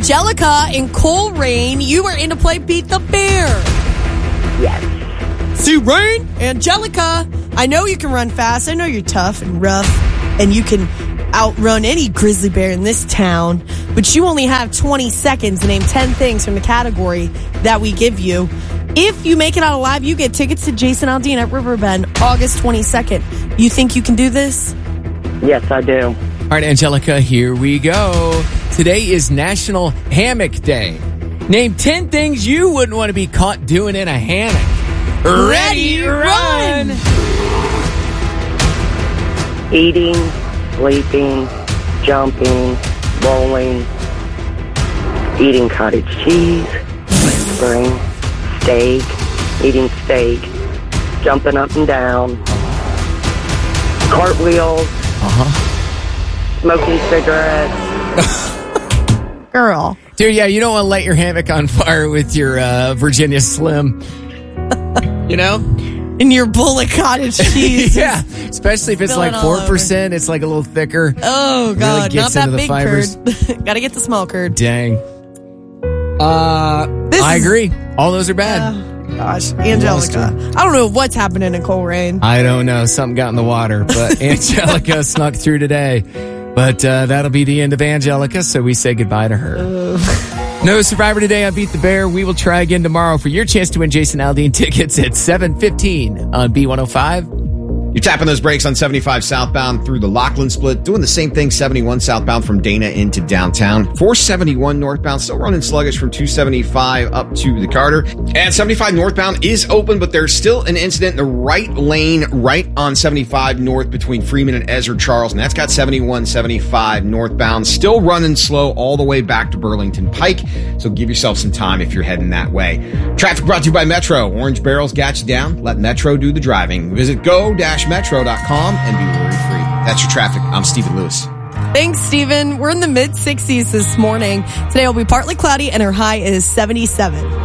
Angelica in Coleraine. You are in to play Beat the Bear. Yes. See, Rain, Angelica, I know you can run fast. I know you're tough and rough, and you can outrun any grizzly bear in this town. But you only have 20 seconds to name 10 things from the category that we give you. If you make it out alive, you get tickets to Jason Aldean at Riverbend, August 22nd. You think you can do this? Yes, I do. All right, Angelica, here we go. Today is National Hammock Day. Name 10 things you wouldn't want to be caught doing in a hammock. Ready, run! Eating, sleeping, jumping, bowling, eating cottage cheese, whispering, steak, eating steak, jumping up and down, cartwheels, smoking cigarettes. Girl. Dude, yeah, you don't want to light your hammock on fire with your Virginia Slim. You know? In your bullet cottage cheese. Yeah, especially if it's like 4%, it's like a little thicker. Oh, God, really not that big fibers. curd. Gotta get the small curd. Dang. I agree. All those are bad. Gosh, Angelica. I don't know what's happening in Coleraine. I don't know. Something got in the water, but Angelica snuck through today. But that'll be the end of Angelica, so we say goodbye to her. No Survivor today on Beat the Bear. We will try again tomorrow for your chance to win Jason Aldean tickets at 7:15 on B105. You're tapping those brakes on 75 southbound through the Lachlan split, doing the same thing 71 southbound from Dana into downtown. 471 northbound, still running sluggish from 275 up to the Carter. And 75 northbound is open, but there's still an incident in the right lane right on 75 north between Freeman and Ezra Charles, and that's got 71, 75 northbound, still running slow all the way back to Burlington Pike, so give yourself some time if you're heading that way. Traffic brought to you by Metro. Orange Barrels got you down. Let Metro do the driving. Visit go-metro.com and be worry-free. That's your traffic. I'm Stephen Lewis. Thanks, Stephen. We're in the mid-60s this morning. Today will be partly cloudy and our high is 77.